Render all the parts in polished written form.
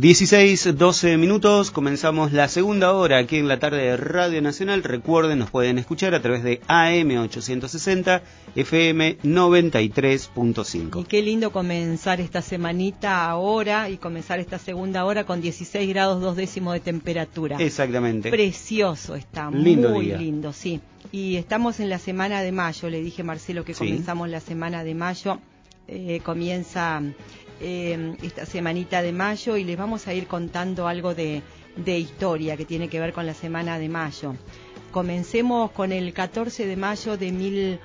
16, 12 minutos, comenzamos la segunda hora aquí en la tarde de Radio Nacional. Recuerden, nos pueden escuchar a través de AM 860, FM 93.5. Y qué lindo comenzar esta semanita ahora y comenzar esta segunda hora con 16 grados 2 décimos de temperatura. Exactamente. Precioso está, lindo muy día. Lindo, sí. Y estamos en la semana de mayo, le dije Marcelo que comenzamos la semana de mayo, comienza... esta semanita de mayo y les vamos a ir contando algo de historia que tiene que ver con la semana de mayo. Comencemos con el 14 de mayo de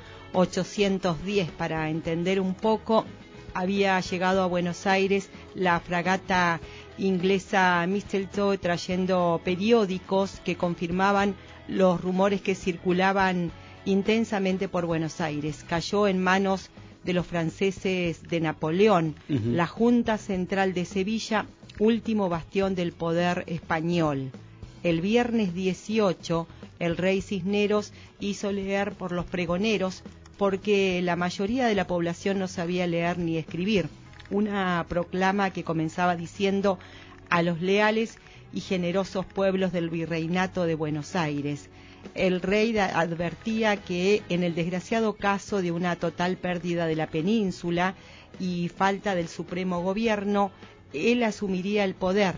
1810 para entender un poco. Había llegado a Buenos Aires la fragata inglesa Mistletoe trayendo periódicos que confirmaban los rumores que circulaban intensamente por Buenos Aires. Cayó en manos de los franceses de Napoleón, la Junta Central de Sevilla, último bastión del poder español. El viernes 18, el rey Cisneros hizo leer por los pregoneros, porque la mayoría de la población no sabía leer ni escribir, una proclama que comenzaba diciendo: a los leales y generosos pueblos del Virreinato de Buenos Aires. El rey advertía que en el desgraciado caso de una total pérdida de la península y falta del supremo gobierno, él asumiría el poder,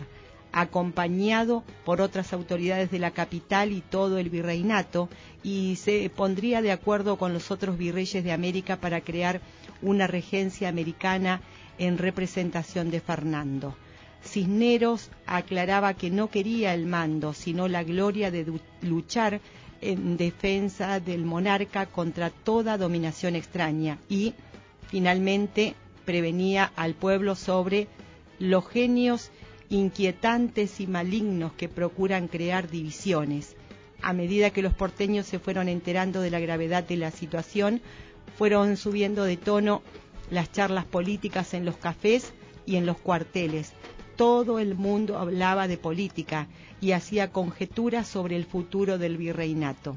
acompañado por otras autoridades de la capital y todo el virreinato, y se pondría de acuerdo con los otros virreyes de América para crear una regencia americana en representación de Fernando. Cisneros aclaraba que no quería el mando, sino la gloria de luchar en defensa del monarca contra toda dominación extraña y, finalmente, prevenía al pueblo sobre los genios inquietantes y malignos que procuran crear divisiones. A medida que los porteños se fueron enterando de la gravedad de la situación, fueron subiendo de tono las charlas políticas en los cafés y en los cuarteles. Todo el mundo hablaba de política y hacía conjeturas sobre el futuro del virreinato.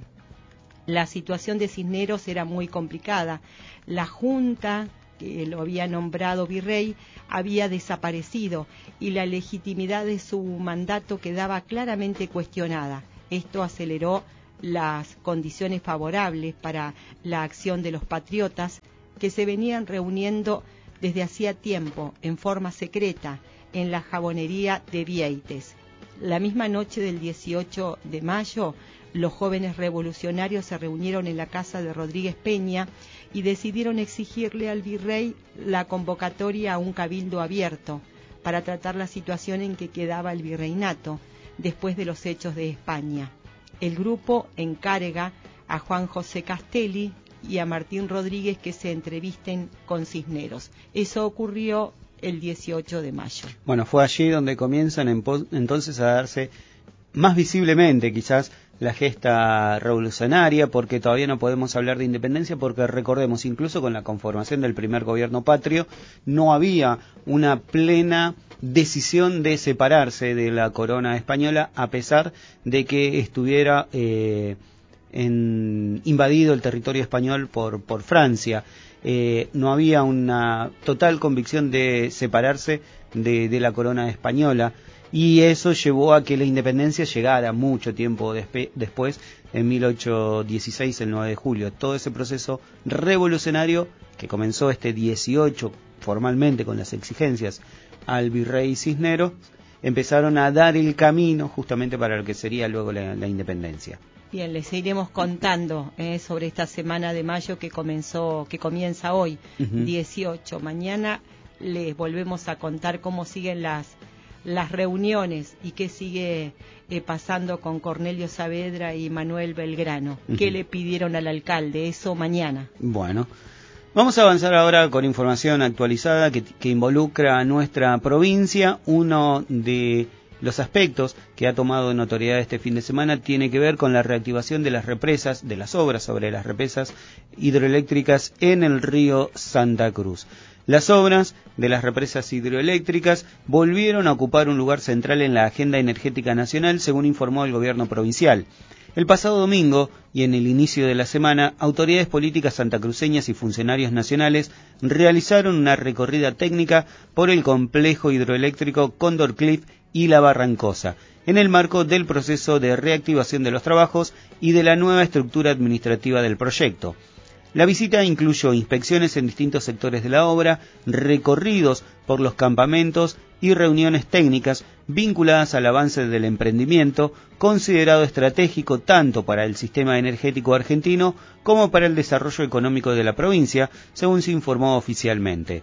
La situación de Cisneros era muy complicada. La Junta, que lo había nombrado virrey, había desaparecido y la legitimidad de su mandato quedaba claramente cuestionada. Esto aceleró las condiciones favorables para la acción de los patriotas, que se venían reuniendo desde hacía tiempo en forma secreta en la jabonería de Vieites. La misma noche del 18 de mayo, los jóvenes revolucionarios se reunieron en la casa de Rodríguez Peña y decidieron exigirle al virrey la convocatoria a un cabildo abierto para tratar la situación en que quedaba el virreinato después de los hechos de España. El grupo encarga a Juan José Castelli y a Martín Rodríguez que se entrevisten con Cisneros. Eso ocurrió el 18 de mayo. Bueno, fue allí donde comienzan entonces a darse más visiblemente quizás la gesta revolucionaria, porque todavía no podemos hablar de independencia, porque recordemos, incluso con la conformación del primer gobierno patrio, no había una plena decisión de separarse de la corona española, a pesar de que estuviera invadido el territorio español por Francia. No había una total convicción de separarse de la corona española, y eso llevó a que la independencia llegara mucho tiempo después, en 1816, el 9 de julio. Todo ese proceso revolucionario que comenzó este 18 formalmente con las exigencias al virrey Cisneros, empezaron a dar el camino justamente para lo que sería luego la independencia. Bien, les iremos contando sobre esta semana de mayo que comienza hoy, 18. Mañana les volvemos a contar cómo siguen las reuniones y qué sigue pasando con Cornelio Saavedra y Manuel Belgrano. ¿Qué le pidieron al alcalde? Eso mañana. Bueno, vamos a avanzar ahora con información actualizada que involucra a nuestra provincia. Uno de los aspectos que ha tomado notoriedad este fin de semana tiene que ver con la reactivación de las represas, de las obras sobre las represas hidroeléctricas en el río Santa Cruz. Las obras de las represas hidroeléctricas volvieron a ocupar un lugar central en la agenda energética nacional, según informó el gobierno provincial. El pasado domingo y en el inicio de la semana, autoridades políticas santacruceñas y funcionarios nacionales realizaron una recorrida técnica por el complejo hidroeléctrico Cóndor Cliff y La Barrancosa, en el marco del proceso de reactivación de los trabajos y de la nueva estructura administrativa del proyecto. La visita incluyó inspecciones en distintos sectores de la obra, recorridos por los campamentos y reuniones técnicas vinculadas al avance del emprendimiento, considerado estratégico tanto para el sistema energético argentino como para el desarrollo económico de la provincia, según se informó oficialmente.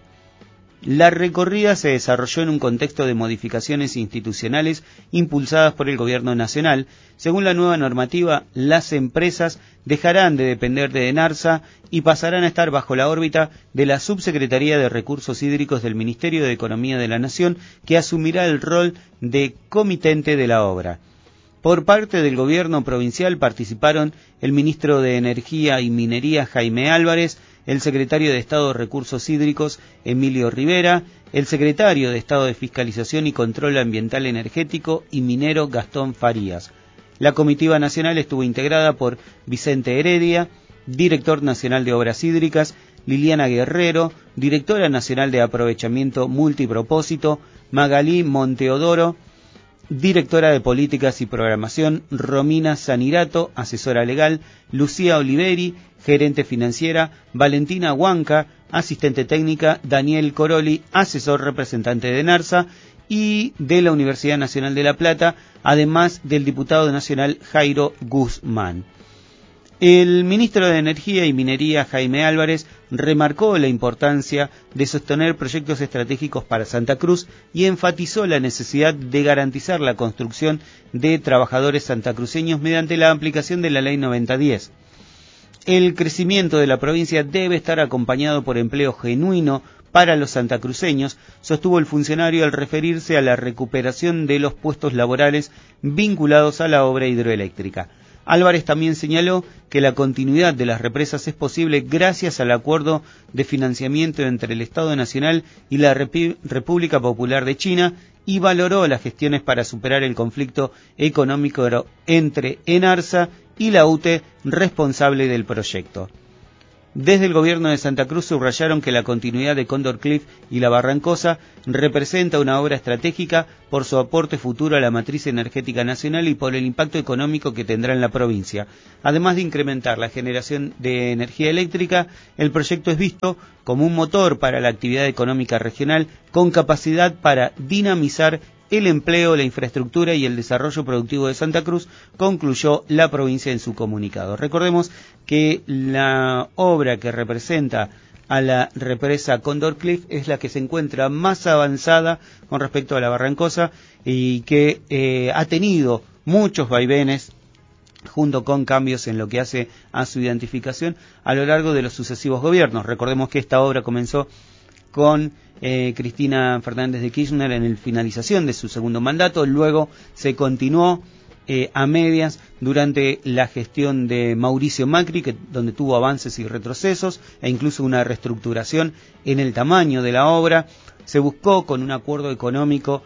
La recorrida se desarrolló en un contexto de modificaciones institucionales impulsadas por el Gobierno Nacional. Según la nueva normativa, las empresas dejarán de depender de ENARSA y pasarán a estar bajo la órbita de la Subsecretaría de Recursos Hídricos del Ministerio de Economía de la Nación, que asumirá el rol de comitente de la obra. Por parte del Gobierno provincial participaron el ministro de Energía y Minería, Jaime Álvarez, el secretario de Estado de Recursos Hídricos, Emilio Rivera, el secretario de Estado de Fiscalización y Control Ambiental Energético y Minero, Gastón Farías. La comitiva nacional estuvo integrada por Vicente Heredia, director nacional de Obras Hídricas, Liliana Guerrero, directora nacional de Aprovechamiento Multipropósito, Magalí Monteodoro, directora de Políticas y Programación, Romina Sanirato, asesora legal, Lucía Oliveri, gerente financiera, Valentina Huanca, asistente técnica, Daniel Coroli, asesor representante de ENARSA y de la Universidad Nacional de La Plata, además del diputado nacional Jairo Guzmán. El ministro de Energía y Minería, Jaime Álvarez, remarcó la importancia de sostener proyectos estratégicos para Santa Cruz y enfatizó la necesidad de garantizar la construcción de trabajadores santacruceños mediante la aplicación de la Ley 9010. El crecimiento de la provincia debe estar acompañado por empleo genuino para los santacruceños, sostuvo el funcionario al referirse a la recuperación de los puestos laborales vinculados a la obra hidroeléctrica. Álvarez también señaló que la continuidad de las represas es posible gracias al acuerdo de financiamiento entre el Estado Nacional y la República Popular de China y valoró las gestiones para superar el conflicto económico entre ENARSA y la UTE, responsable del proyecto. Desde el gobierno de Santa Cruz subrayaron que la continuidad de Cóndor Cliff y La Barrancosa representa una obra estratégica por su aporte futuro a la matriz energética nacional y por el impacto económico que tendrá en la provincia. Además de incrementar la generación de energía eléctrica, el proyecto es visto como un motor para la actividad económica regional con capacidad para dinamizar el empleo, la infraestructura y el desarrollo productivo de Santa Cruz, concluyó la provincia en su comunicado. Recordemos que la obra que representa a la represa Cóndor Cliff es la que se encuentra más avanzada con respecto a La Barrancosa y que ha tenido muchos vaivenes junto con cambios en lo que hace a su identificación a lo largo de los sucesivos gobiernos. Recordemos que esta obra comenzó con Cristina Fernández de Kirchner en la finalización de su segundo mandato, luego se continuó a medias durante la gestión de Mauricio Macri, donde tuvo avances y retrocesos e incluso una reestructuración en el tamaño de la obra. Se buscó con un acuerdo económico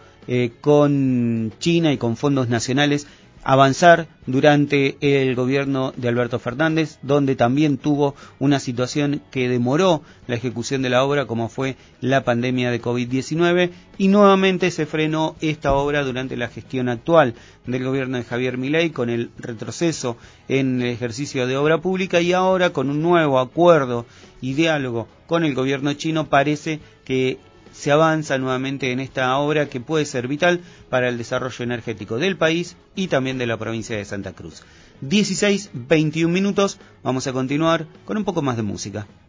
con China y con fondos nacionales avanzar durante el gobierno de Alberto Fernández, donde también tuvo una situación que demoró la ejecución de la obra, como fue la pandemia de COVID-19, y nuevamente se frenó esta obra durante la gestión actual del gobierno de Javier Milei, con el retroceso en el ejercicio de obra pública, y ahora con un nuevo acuerdo y diálogo con el gobierno chino parece que se avanza nuevamente en esta obra que puede ser vital para el desarrollo energético del país y también de la provincia de Santa Cruz. 16:21 minutos, vamos a continuar con un poco más de música.